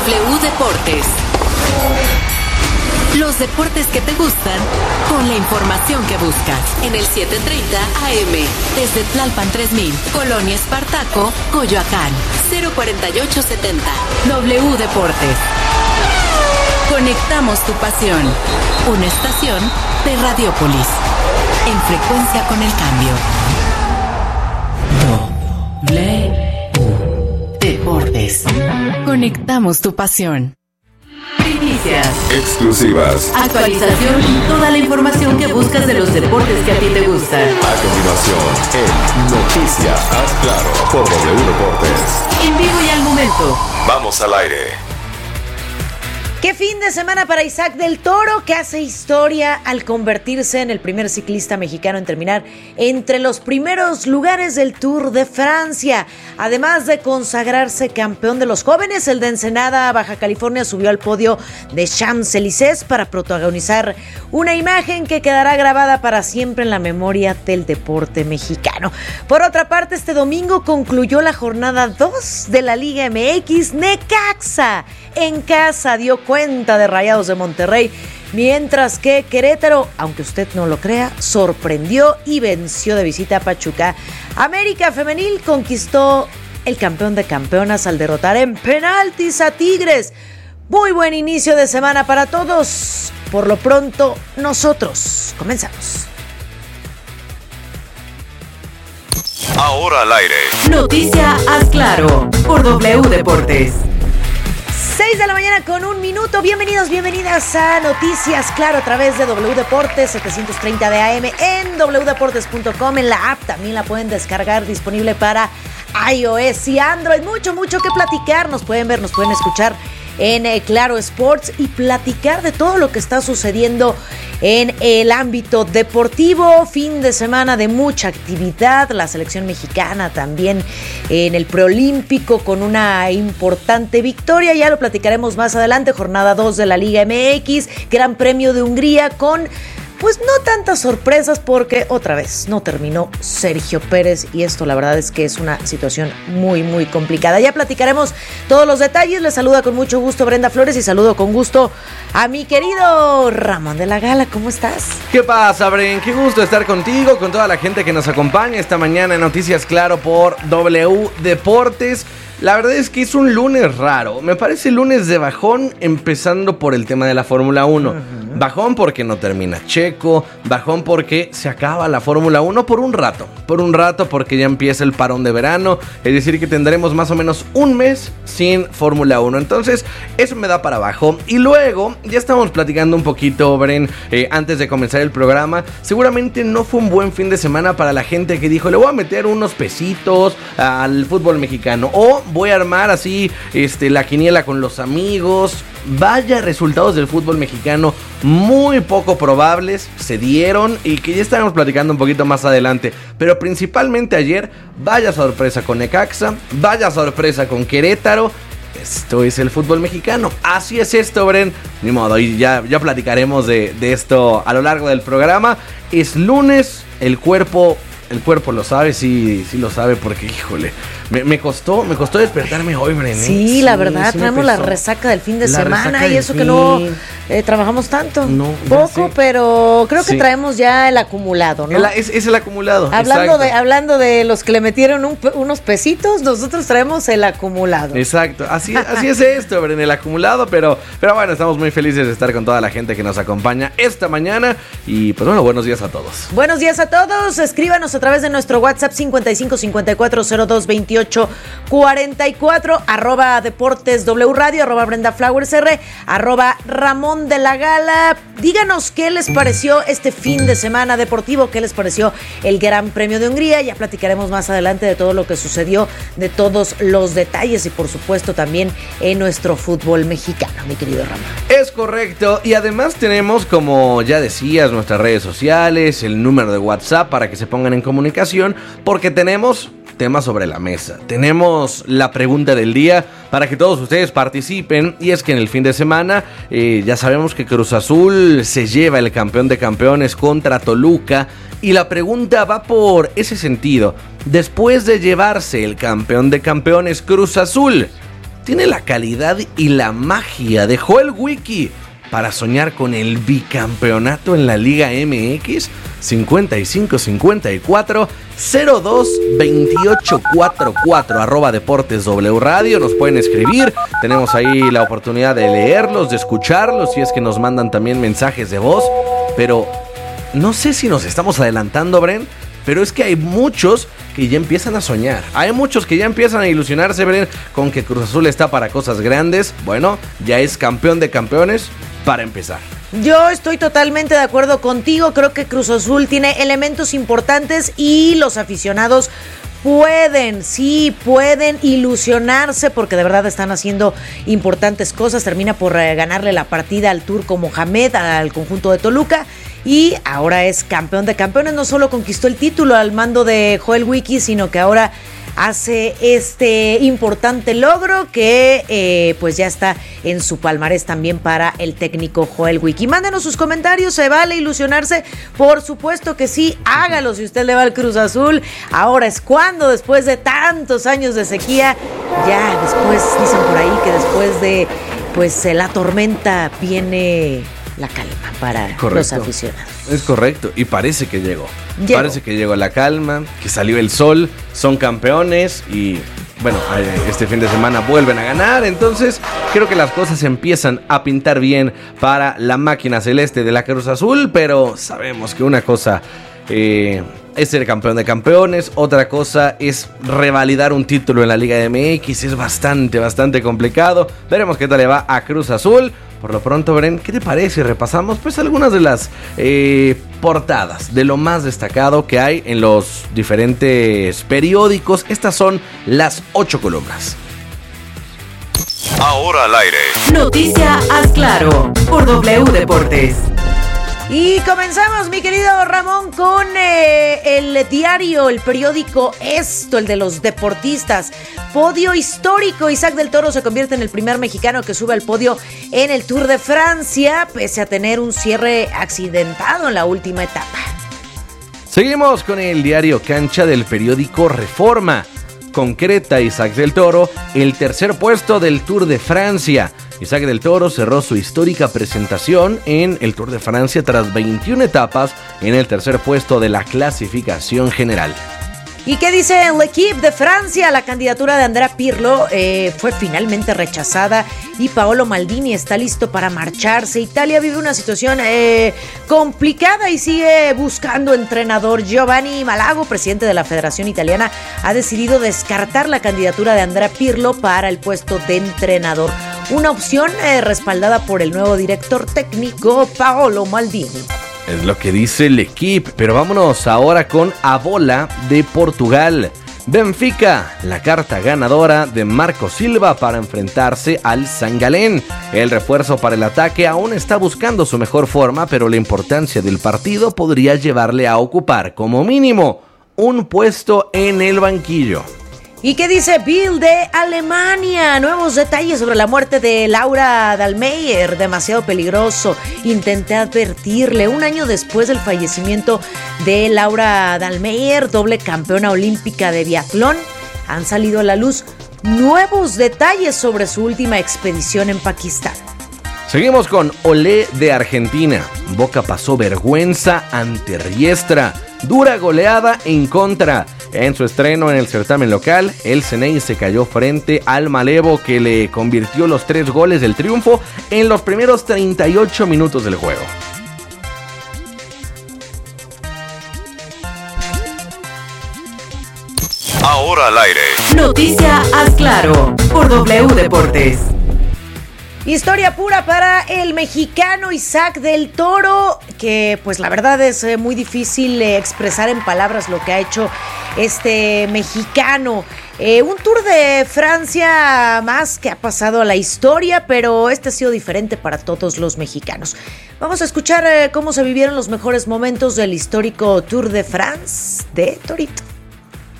W Deportes. Los deportes que te gustan, con la información que buscas. En el 7:30 AM, desde Tlalpan 3000, Colonia Espartaco, Coyoacán, 04870. W Deportes. Conectamos tu pasión. Una estación de Radiópolis. En frecuencia con el cambio. W Deportes. Conectamos tu pasión. Primicias. Exclusivas. Actualización y toda la información que buscas de los deportes que a ti te gustan. A continuación, en Noticias Haz Claro por W Deportes. En vivo y al momento. Vamos al aire. Qué fin de semana para Isaac del Toro, que hace historia al convertirse en el primer ciclista mexicano en terminar entre los primeros lugares del Tour de Francia. Además de consagrarse campeón de los jóvenes, el de Ensenada, Baja California, subió al podio de Champs-Élysées para protagonizar una imagen que quedará grabada para siempre en la memoria del deporte mexicano. Por otra parte, este domingo concluyó la jornada 2 de la Liga MX. Necaxa en casa dio cuenta de Rayados de Monterrey, mientras que Querétaro, aunque usted no lo crea, sorprendió y venció de visita a Pachuca. América Femenil conquistó el campeón de campeonas al derrotar en penaltis a Tigres. Muy buen inicio de semana para todos. Por lo pronto, nosotros comenzamos. Ahora al aire. Noticia Haz Claro por W Deportes. 6 de la mañana con 1 minuto. Bienvenidos, bienvenidas a Noticias Claro a través de W Deportes 730 de AM en wdeportes.com. En la app también la pueden descargar, disponible para iOS y Android. Mucho que platicar. Nos pueden ver, nos pueden escuchar en Claro Sports y platicar de todo lo que está sucediendo en el ámbito deportivo. Fin de semana de mucha actividad, la selección mexicana también en el preolímpico con una importante victoria, ya lo platicaremos más adelante. Jornada 2 de la Liga MX, Gran Premio de Hungría con pues no tantas sorpresas porque otra vez no terminó Sergio Pérez y esto la verdad es que es una situación muy complicada. Ya platicaremos todos los detalles. Les saluda con mucho gusto Brenda Flores y saludo con gusto a mi querido Ramón de la Gala. ¿Cómo estás? ¿Qué pasa, Bren? Qué gusto estar contigo, con toda la gente que nos acompaña esta mañana en Noticias Claro por W Deportes. La verdad es que es un lunes raro. Me parece lunes de bajón, empezando por el tema de la Fórmula 1. Bajón porque no termina Checo, bajón porque se acaba la Fórmula 1 por un rato porque ya empieza el parón de verano, es decir que tendremos más o menos un mes sin Fórmula 1, entonces eso me da para abajo. Y luego, ya estábamos platicando un poquito, Bren, antes de comenzar el programa, seguramente no fue un buen fin de semana para la gente que dijo, le voy a meter unos pesitos al fútbol mexicano, o voy a armar así la quiniela con los amigos. Vaya resultados del fútbol mexicano muy poco probables se dieron y que ya estaremos platicando un poquito más adelante, pero principalmente ayer, vaya sorpresa con Necaxa, vaya sorpresa con Querétaro. Esto es el fútbol mexicano, así es esto, Bren. Ni modo, y ya platicaremos de esto a lo largo del programa. Es lunes, el cuerpo lo sabe, sí lo sabe, porque híjole, me costó despertarme hoy, Brené. Sí, la verdad, traemos la resaca del fin de semana y eso que no trabajamos tanto. No, poco, pero creo que traemos ya el acumulado, ¿no? Es el acumulado. Hablando de los que le metieron unos pesitos, nosotros traemos el acumulado. Exacto, así es esto, Brené, el acumulado, pero bueno, estamos muy felices de estar con toda la gente que nos acompaña esta mañana y pues bueno, buenos días a todos. Buenos días a todos, escríbanos a través de nuestro WhatsApp 55 54 02 28 44, @Deportes W Radio, @Brenda Flowers R, @Ramón de la Gala. Díganos qué les pareció este fin de semana deportivo, qué les pareció el Gran Premio de Hungría. Ya platicaremos más adelante de todo lo que sucedió, de todos los detalles y por supuesto también en nuestro fútbol mexicano, mi querido Ramón. Es correcto, y además tenemos, como ya decías, nuestras redes sociales, el número de WhatsApp para que se pongan en comunicación, porque tenemos temas sobre la mesa. Tenemos la pregunta del día para que todos ustedes participen, y es que en el fin de semana ya sabemos que Cruz Azul se lleva el campeón de campeones contra Toluca, y la pregunta va por ese sentido. Después de llevarse el campeón de campeones Cruz Azul, tiene la calidad y la magia de Joel Wiki para soñar con el bicampeonato en la Liga MX. 5554-022844 @Deportes W Radio. Nos pueden escribir, tenemos ahí la oportunidad de leerlos, de escucharlos, si es que nos mandan también mensajes de voz. Pero no sé si nos estamos adelantando, Bren, pero es que hay muchos que ya empiezan a soñar. Hay muchos que ya empiezan a ilusionarse, Bren, con que Cruz Azul está para cosas grandes. Bueno, ya es campeón de campeones para empezar. Yo estoy totalmente de acuerdo contigo. Creo que Cruz Azul tiene elementos importantes y los aficionados pueden ilusionarse porque de verdad están haciendo importantes cosas. Termina por ganarle la partida al Turco Mohamed, al conjunto de Toluca, y ahora es campeón de campeones. No solo conquistó el título al mando de Joel Wiki, sino que ahora hace este importante logro que pues ya está en su palmarés también para el técnico Joel Wiki. Mándenos sus comentarios, ¿se vale ilusionarse? Por supuesto que sí, hágalo si usted le va al Cruz Azul. Ahora es cuando, después de tantos años de sequía, ya después, dicen por ahí que después de pues la tormenta viene la calma para los aficionados. Es correcto, y parece que llegó. Parece que llegó la calma, que salió el sol, son campeones y bueno, este fin de semana vuelven a ganar. Entonces creo que las cosas empiezan a pintar bien para la máquina celeste de la Cruz Azul, pero sabemos que una cosa es ser campeón de campeones, otra cosa es revalidar un título en la Liga MX. Es bastante complicado. Veremos qué tal le va a Cruz Azul. Por lo pronto, Bren, ¿qué te parece? Repasamos pues algunas de las portadas de lo más destacado que hay en los diferentes periódicos. Estas son las 8 columnas. Ahora al aire. Noticia Haz Claro por W Deportes. Y comenzamos, mi querido Ramón, con el diario, el periódico Esto, el de los deportistas. Podio histórico. Isaac del Toro se convierte en el primer mexicano que sube al podio en el Tour de Francia, pese a tener un cierre accidentado en la última etapa. Seguimos con el diario Cancha del periódico Reforma. Concreta Isaac del Toro el tercer puesto del Tour de Francia. Isaac del Toro cerró su histórica presentación en el Tour de Francia tras 21 etapas en el tercer puesto de la clasificación general. ¿Y qué dice el L'Équipe de Francia? La candidatura de Andrea Pirlo fue finalmente rechazada y Paolo Maldini está listo para marcharse. Italia vive una situación complicada y sigue buscando entrenador. Giovanni Malago, presidente de la Federación Italiana, ha decidido descartar la candidatura de Andrea Pirlo para el puesto de entrenador. Una opción respaldada por el nuevo director técnico Paolo Maldini. Es lo que dice el L'Équipe, pero vámonos ahora con Abola de Portugal. Benfica, la carta ganadora de Marco Silva para enfrentarse al San Galén. El refuerzo para el ataque aún está buscando su mejor forma, pero la importancia del partido podría llevarle a ocupar como mínimo un puesto en el banquillo. ¿Y qué dice Bild de Alemania? Nuevos detalles sobre la muerte de Laura Dahlmeier, demasiado peligroso. Intenté advertirle. Un año después del fallecimiento de Laura Dahlmeier, doble campeona olímpica de biatlón, han salido a la luz nuevos detalles sobre su última expedición en Pakistán. Seguimos con Olé de Argentina. Boca pasó vergüenza ante Riestra. Dura goleada en contra. En su estreno en el certamen local, el Ceney se cayó frente al Malevo, que le convirtió los 3 goles del triunfo en los primeros 38 minutos del juego. Ahora al aire. Noticia Haz Claro por W Deportes. Historia pura para el mexicano Isaac del Toro, que pues la verdad es muy difícil expresar en palabras lo que ha hecho este mexicano. Un Tour de Francia más que ha pasado a la historia, pero este ha sido diferente para todos los mexicanos. Vamos a escuchar cómo se vivieron los mejores momentos del histórico Tour de France de Torito.